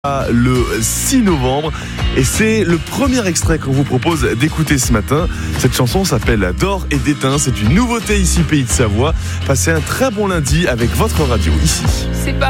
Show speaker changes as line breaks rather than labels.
Le 6 novembre et c'est le premier extrait qu'on vous propose d'écouter ce matin. Cette chanson s'appelle D'or et d'étain, c'est une nouveauté ici Pays de Savoie. Passez un très bon lundi avec votre radio ici.
C'est pas